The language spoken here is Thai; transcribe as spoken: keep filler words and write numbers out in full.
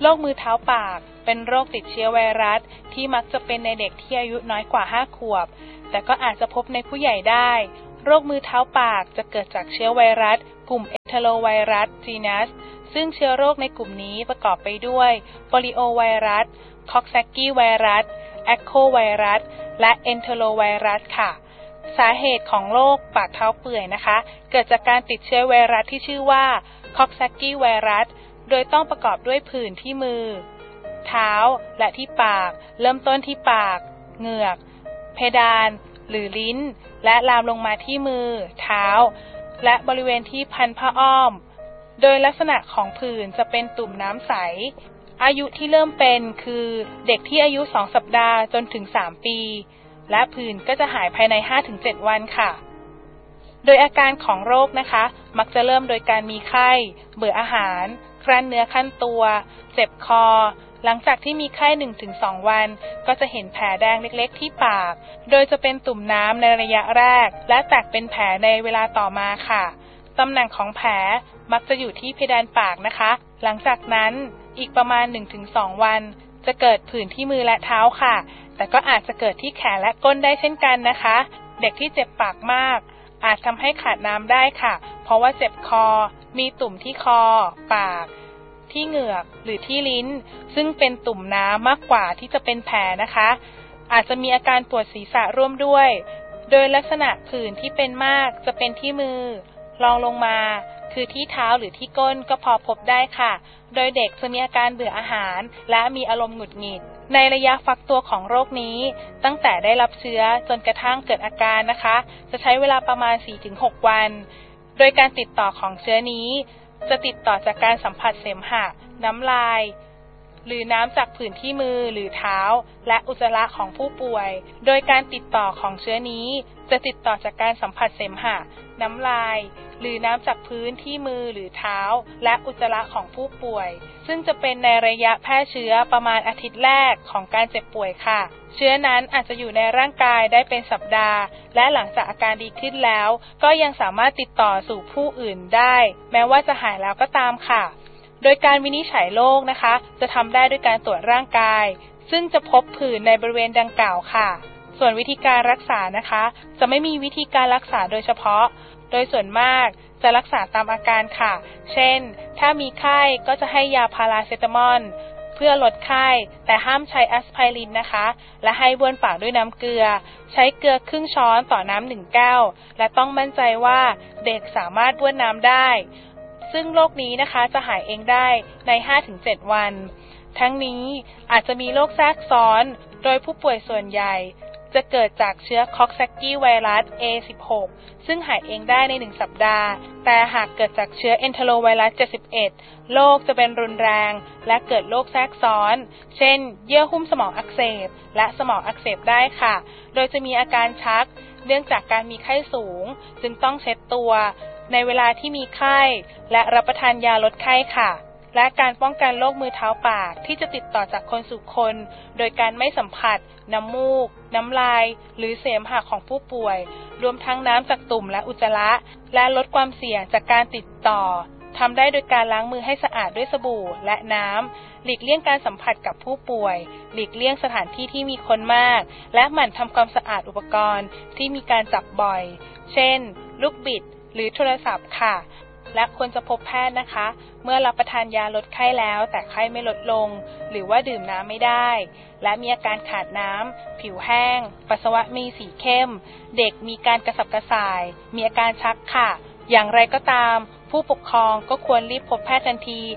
โรคมือเท้าปากเป็นโรคติดเชื้อไวรัสที่มักจะเป็นในเด็กที่อายุน้อยกว่าห้าขวบแต่ก็อาจจะพบในผู้ใหญ่ได้โรคมือเท้าปากจะเกิดจากเชื้อไวรัสกลุ่ม Enterovirus genus ซึ่งเชื้อโรคในกลุ่มนี้ประกอบไปด้วยโปลิโอไวรัส Coxsackie ไวรัส แอคโคไวรัส และ Enterovirus ค่ะสาเหตุของโรคปากเท้าเปื่อยนะคะเกิดจากการติดเชื้อไวรัสที่ชื่อว่า Coxsackie ไวรัสโดยต้องประกอบด้วยผื่นที่มือเท้าและที่ปากเริ่มต้นที่ปากเหงือกเพดานหรือลิ้นและลามลงมาที่มือเท้าและบริเวณที่พันผ้าอ้อมโดยลักษณะของผื่นจะเป็นตุ่มน้ำใสอายุที่เริ่มเป็นคือเด็กที่อายุสองสัปดาห์จนถึงสามปีและผื่นก็จะหายภายใน ห้าถึงเจ็ด วันค่ะโดยอาการของโรคนะคะมักจะเริ่มโดยการมีไข้เบื่ออาหารครั่นเนื้อครั่นตัวเจ็บคอหลังจากที่มีไข้ หนึ่งถึงสอง วันก็จะเห็นแผลแดงเล็กๆที่ปากโดยจะเป็นตุ่มน้ำในระยะแรกและแตกเป็นแผลในเวลาต่อมาค่ะตำแหน่งของแผลมักจะอยู่ที่เพดานปากนะคะหลังจากนั้นอีกประมาณ หนึ่งถึงสอง วันจะเกิดผื่นที่มือและเท้าค่ะแต่ก็อาจจะเกิดที่แขนและก้นได้เช่นกันนะคะเด็กที่เจ็บปากมากอาจทำให้ขาดน้ำได้ค่ะเพราะว่าเจ็บคอมีตุ่มที่คอปากที่เหงือกหรือที่ลิ้นซึ่งเป็นตุ่มน้ำมากกว่าที่จะเป็นแผลนะคะอาจจะมีอาการปวดศีรษะร่วมด้วยโดยลักษณะผื่นที่เป็นมากจะเป็นที่มือรองลงมาคือที่เท้าหรือที่ก้นก็พอพบได้ค่ะโดยเด็กจะมีอาการเบื่ออาหารและมีอารมณ์หงุดหงิดในระยะฟักตัวของโรคนี้ตั้งแต่ได้รับเชื้อจนกระทั่งเกิดอาการนะคะจะใช้เวลาประมาณ สี่ถึงหก วันโดยการติดต่อของเชื้อนี้จะติดต่อจากการสัมผัสเสมหะน้ำลายหรือน้ำจากผื่นที่มือหรือเท้าและอุจจาระของผู้ป่วยโดยการติดต่อของเชื้อนี้จะติดต่อจากการสัมผัสเสมหะน้ำลายหรือน้ำจากพื้นที่มือหรือเท้าและอุจจาระของผู้ป่วยซึ่งจะเป็นในระยะแพร่เชื้อประมาณอาทิตย์แรกของการเจ็บป่วยค่ะเชื้อนั้นอาจจะอยู่ในร่างกายได้เป็นสัปดาห์และหลังจากอาการดีขึ้นแล้วก็ยังสามารถติดต่อสู่ผู้อื่นได้แม้ว่าจะหายแล้วก็ตามค่ะโดยการวินิจฉัยโรคนะคะจะทำได้ด้วยการตรวจร่างกายซึ่งจะพบผื่นในบริเวณดังกล่าวค่ะส่วนวิธีการรักษานะคะจะไม่มีวิธีการรักษาโดยเฉพาะโดยส่วนมากจะรักษาตามอาการค่ะเช่นถ้ามีไข้ก็จะให้ยาพาราเซตามอลเพื่อลดไข้แต่ห้ามใช้แอสไพรินนะคะและให้บ้วนปากด้วยน้ำเกลือใช้เกลือครึ่งช้อนต่อน้ำหนึ่งแก้วและต้องมั่นใจว่าเด็กสามารถบ้วนน้ำได้ซึ่งโรคนี้นะคะจะหายเองได้ใน ห้าถึงเจ็ด วันทั้งนี้อาจจะมีโรคแทรกซ้อนโดยผู้ป่วยส่วนใหญ่จะเกิดจากเชื้อ Coxsackie ไวรัส เอ สิบหก ซึ่งหายเองได้ในหนึ่งสัปดาห์แต่หากเกิดจากเชื้อ Enterovirus เจ็ดสิบเอ็ด โรคจะเป็นรุนแรงและเกิดโรคแทรกซ้อนเช่นเยื่อหุ้มสมองอักเสบและสมองอักเสบได้ค่ะโดยจะมีอาการชักเนื่องจากการมีไข้สูงจึงต้องเช็ดตัวในเวลาที่มีไข้และรับประทานยาลดไข้ค่ะและการป้องกันโรคมือเท้าปากที่จะติดต่อจากคนสู่คนโดยการไม่สัมผัสน้ำมูกน้ำลายหรือเสมหะของผู้ป่วยรวมทั้งน้ำจากตุ่มและอุจจาระและลดความเสี่ยงจากการติดต่อทำได้โดยการล้างมือให้สะอาดด้วยสบู่และน้ำหลีกเลี่ยงการสัมผัสกับผู้ป่วยหลีกเลี่ยงสถานที่ที่มีคนมากและหมั่นทำความสะอาดอุปกรณ์ที่มีการจับบ่อยเช่นลูกบิดหรือโทรศัพท์ค่ะและควรจะพบแพทย์นะคะเมื่อรับประทานยาลดไข้แล้วแต่ไข้ไม่ลดลงหรือว่าดื่มน้ำไม่ได้และมีอาการขาดน้ำผิวแห้งปัสสาวะมีสีเข้มเด็กมีการกระสับกระส่ายมีอาการชักค่ะอย่างไรก็ตามผู้ปกครองก็ควรรีบพบแพทย์ทันที